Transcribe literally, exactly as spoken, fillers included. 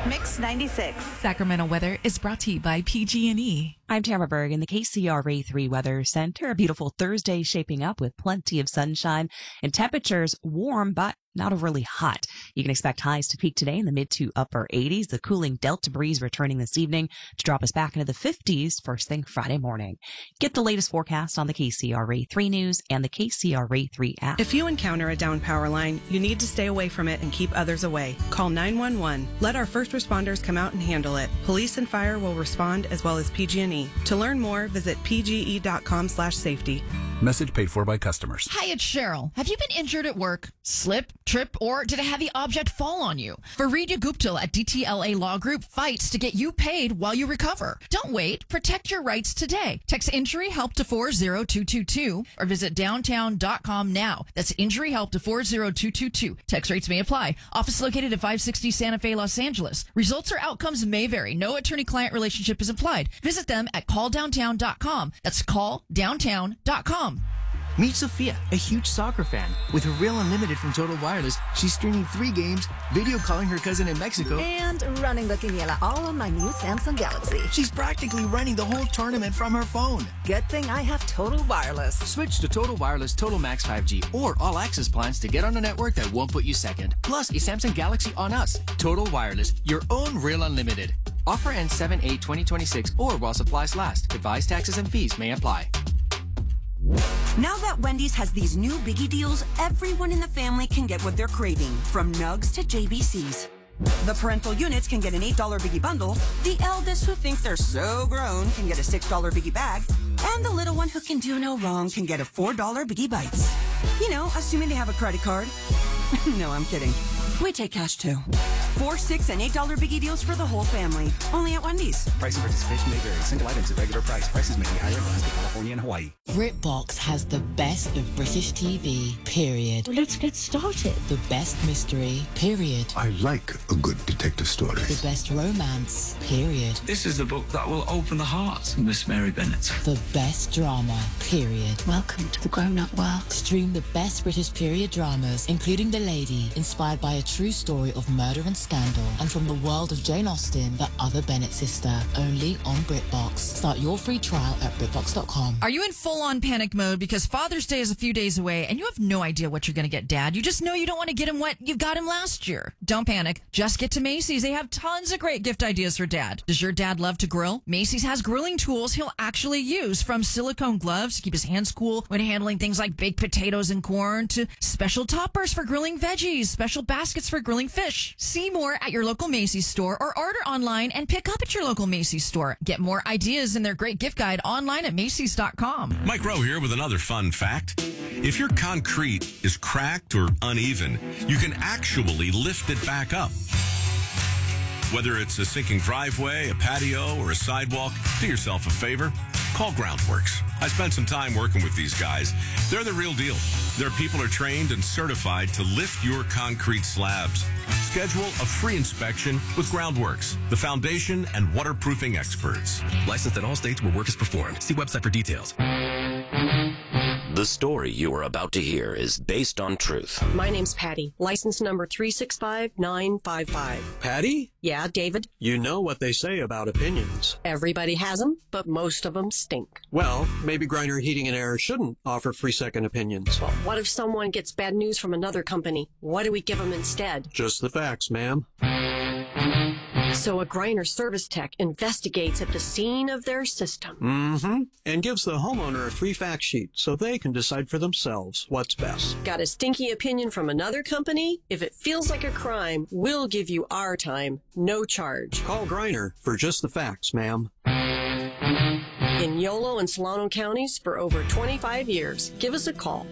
Mix ninety-six. Sacramento weather is brought to you by P G and E. I'm Tamara Berg in the K C R A three Weather Center. A beautiful Thursday shaping up with plenty of sunshine and temperatures warm but not overly hot. You can expect highs to peak today in the mid to upper eighties. The cooling Delta breeze returning this evening to drop us back into the fifties first thing Friday morning. Get the latest forecast on the K C R A three News and the K C R A three app. If you encounter a down power line, you need to stay away from it and keep others away. Call nine one one. Let our first responders come out and handle it. Police and fire will respond as well as P G and E. To learn more, visit p g e dot com slash safety. Message paid for by customers. Hi, it's Cheryl. Have you been injured at work? Slip, trip, or did a heavy object fall on you? Varidya Guptal at D T L A Law Group fights to get you paid while you recover. Don't wait. Protect your rights today. Text Injury Help to four zero two two two or visit downtown dot com now. That's Injury Help to four zero two two two. Text rates may apply. Office located at five sixty Santa Fe, Los Angeles. Results or outcomes may vary. No attorney-client relationship is implied. Visit them at call downtown dot com. That's call downtown dot com. Meet Sophia, a huge soccer fan. With her Real Unlimited from Total Wireless, she's streaming three games, video calling her cousin in Mexico, and running the Quiniela all on my new Samsung Galaxy. She's practically running the whole tournament from her phone. Good thing I have Total Wireless. Switch to Total Wireless Total Max five G or All Access plans to get on a network that won't put you second. Plus, a Samsung Galaxy on us. Total Wireless, your own Real Unlimited. Offer ends seven eight twenty twenty-six or while supplies last. Advised taxes and fees may apply. Now that Wendy's has these new biggie deals, everyone in the family can get what they're craving, from nugs to J B Cs. The parental units can get an eight dollar biggie bundle, the eldest who think they're so grown can get a six dollar biggie bag, and the little one who can do no wrong can get a four dollar biggie bites. You know, assuming they have a credit card. No, I'm kidding. We take cash too. Four, six, and eight dollar biggie deals for the whole family. Only at Wendy's. Price and participation may vary. Single items at regular price. Prices may be higher in Alaska, California, and Hawaii. BritBox has the best of British T V, period. Well, let's get started. The best mystery, period. I like a good detective story. The best romance, period. This is the book that will open the heart of Miss Mary Bennet. The best drama, period. Welcome to the grown-up world. Stream the best British period dramas, including The Lady, inspired by a true story of murder and scandal, and from the world of Jane Austen, the other Bennet sister, only on BritBox. Start your free trial at britbox dot com. Are you in full-on panic mode because Father's Day is a few days away and you have no idea what you're going to get Dad? You just know you don't want to get him what you got him last year. Don't panic. Just get to Macy's. They have tons of great gift ideas for Dad. Does your dad love to grill? Macy's has grilling tools he'll actually use, from silicone gloves to keep his hands cool when handling things like baked potatoes and corn, to special toppers for grilling veggies, special baskets for grilling fish. See more at your local Macy's store or order online and pick up at your local Macy's store. Get more ideas in their great gift guide online at macys dot com. Mike Rowe here with another fun fact. If your concrete is cracked or uneven, you can actually lift it back up. Whether it's a sinking driveway, a patio, or a sidewalk, do yourself a favor. Call Groundworks. I spent some time working with these guys. They're the real deal. Their people are trained and certified to lift your concrete slabs. Schedule a free inspection with Groundworks, the foundation and waterproofing experts. Licensed in all states where work is performed. See website for details. The story you are about to hear is based on truth. My name's Patty, license number three six five nine five five. Patty? Yeah, David? You know what they say about opinions. Everybody has them, but most of them stink. Well, maybe Griner Heating and Air shouldn't offer free second opinions. Well, what if someone gets bad news from another company? What do we give them instead? Just the facts, ma'am. So a Griner service tech investigates at the scene of their system. Mm-hmm. And gives the homeowner a free fact sheet so they can decide for themselves what's best. Got a stinky opinion from another company? If it feels like a crime, we'll give you our time. No charge. Call Griner for just the facts, ma'am. In Yolo and Solano counties for over twenty-five years. Give us a call.